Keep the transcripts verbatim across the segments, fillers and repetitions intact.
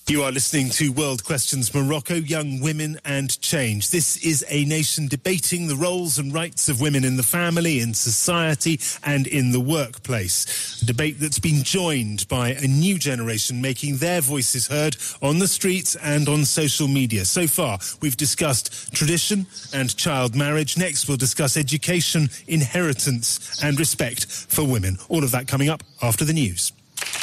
You are listening to World Questions Morocco, Young Women and Change. This is a nation debating the roles and rights of women in the family, in society and in the workplace. A debate that's been joined by a new generation making their voices heard on the streets and on social media. So far, we've discussed tradition and child marriage. Next, we'll discuss education, inheritance and respect for women. All of that coming up after the news.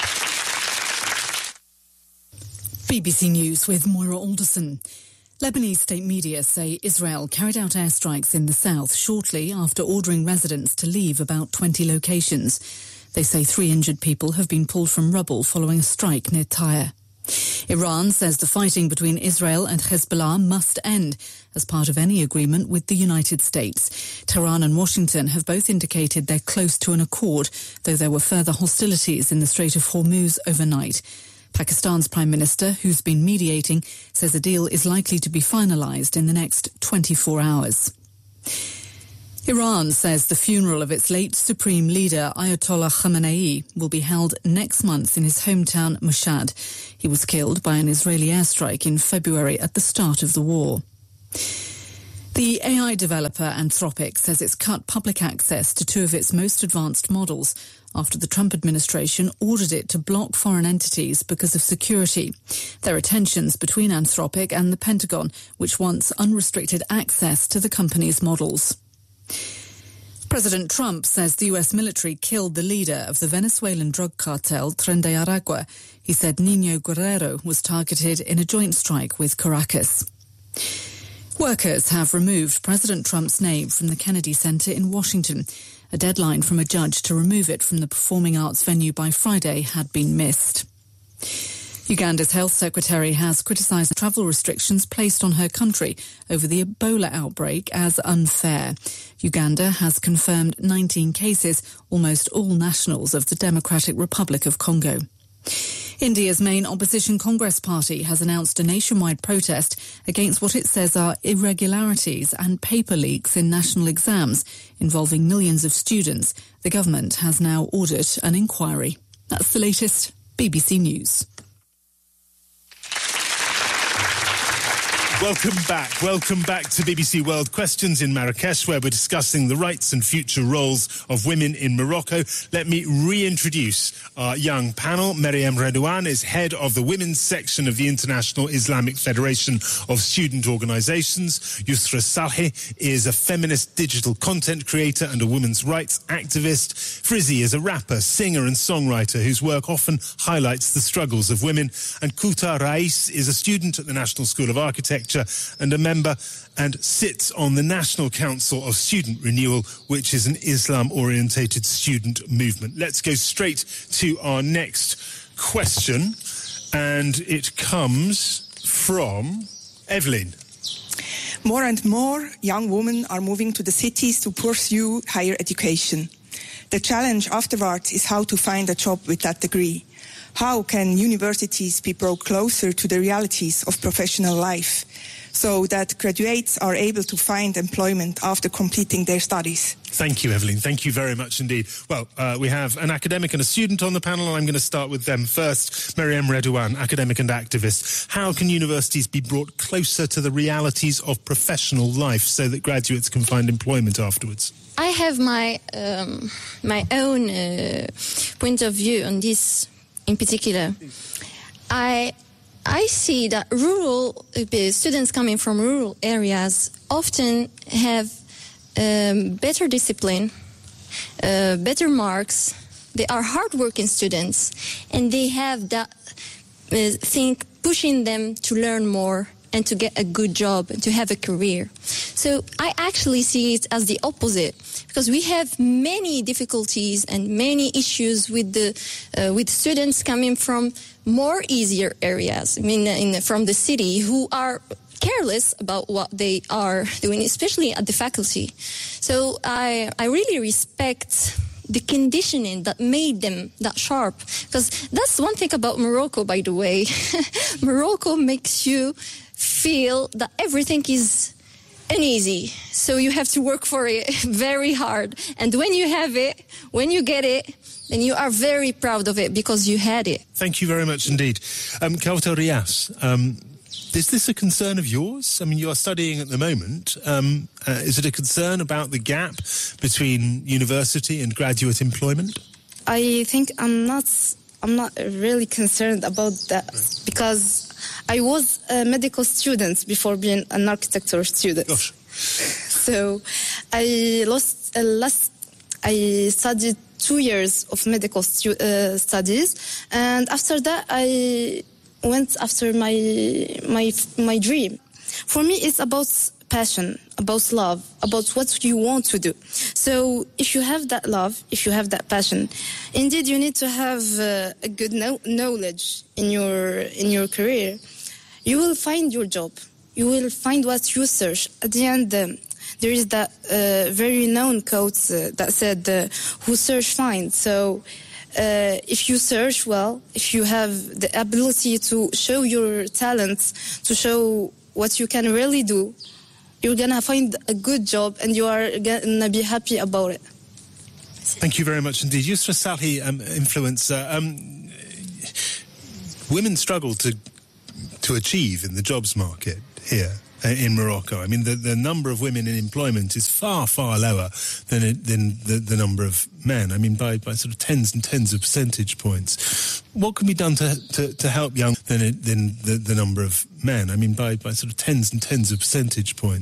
B B C News with Moira Alderson. Lebanese state media say Israel carried out airstrikes in the south shortly after ordering residents to leave about twenty locations. They say three injured people have been pulled from rubble following a strike near Tyre. Iran says the fighting between Israel and Hezbollah must end as part of any agreement with the United States. Tehran and Washington have both indicated they're close to an accord, though there were further hostilities in the Strait of Hormuz overnight. Pakistan's Prime Minister, who's been mediating, says a deal is likely to be finalised in the next twenty-four hours. Iran says the funeral of its late supreme leader, Ayatollah Khamenei, will be held next month in his hometown, Mashhad. He was killed by an Israeli airstrike in February at the start of the war. The A I developer Anthropic says it's cut public access to two of its most advanced models after the Trump administration ordered it to block foreign entities because of security. There are tensions between Anthropic and the Pentagon, which wants unrestricted access to the company's models. President Trump says the U S military killed the leader of the Venezuelan drug cartel, Tren de Aragua. He said Nino Guerrero was targeted in a joint strike with Caracas. Workers have removed President Trump's name from the Kennedy Center in Washington. A deadline from a judge to remove it from the performing arts venue by Friday had been missed. Uganda's health secretary has criticised travel restrictions placed on her country over the Ebola outbreak as unfair. Uganda has confirmed nineteen cases, almost all nationals of the Democratic Republic of Congo. India's main opposition Congress party has announced a nationwide protest against what it says are irregularities and paper leaks in national exams involving millions of students. The government has now ordered an inquiry. That's the latest. B B C News. Welcome back. Welcome back to B B C World Questions in Marrakesh, where we're discussing the rights and future roles of women in Morocco. Let me reintroduce our young panel. Maryam Redouane is head of the women's section of the International Islamic Federation of Student Organizations. Yusra Saleh is a feminist digital content creator and a women's rights activist. Frizzy is a rapper, singer and songwriter whose work often highlights the struggles of women. And Kouta Rais is a student at the National School of Architecture and a member and sits on the National Council of Student Renewal, which is an Islam-orientated student movement. Let's go straight to our next question, and it comes from Evelyn. More and more young women are moving to the cities to pursue higher education. The challenge afterwards is how to find a job with that degree. How can universities be brought closer to the realities of professional life so that graduates are able to find employment after completing their studies? Thank you, Evelyn. Thank you very much indeed. Well, uh, we have an academic and a student on the panel, and I'm going to start with them first. Maryam Redouane, academic and activist. How can universities be brought closer to the realities of professional life so that graduates can find employment afterwards? I have my um, my own uh, point of view on this. In particular, I I see that rural uh, students coming from rural areas often have um, better discipline, uh, better marks. They are hardworking students, and they have that uh, thing pushing them to learn more and to get a good job and to have a career. So I actually see it as the opposite, because we have many difficulties and many issues with the uh, with students coming from more easier areas, I mean, in, from the city, who are careless about what they are doing, especially at the faculty. So I I really respect the conditioning that made them that sharp, because that's one thing about Morocco, by the way. Morocco makes you feel that everything is uneasy, so you have to work for it very hard, and when you have it, when you get it, then you are very proud of it because you had it. Thank you very much indeed. Um, Kautal Rias, um, is this a concern of yours? I mean, you are studying at the moment. Um, uh, is it a concern about the gap between university and graduate employment? I think I'm not I'm not really concerned about that because I was a medical student before being an architecture student. Gosh. So I lost uh, last I studied two years of medical stu- uh, studies, and after that I went after my my my dream. For me, it's about passion, about love, about what you want to do. So if you have that love, if you have that passion, indeed you need to have uh, a good no- knowledge in your in your career. You will find your job. You will find what you search. At the end, um, there is that uh, very known quote uh, that said, uh, "Who search finds." So uh, if you search well, if you have the ability to show your talents, to show what you can really do, you're going to find a good job and you are going to be happy about it. Thank you very much indeed. Yusra Salhi, um, influencer. Um, women struggle to to achieve in the jobs market here in Morocco. I mean, the, the number of women in employment is far, far lower than it, than the, the number of men. I mean, by, by sort of tens and tens of percentage points. What can be done to to, to help young than it, than the, the number of men? I mean, by, by sort of tens and tens of percentage points.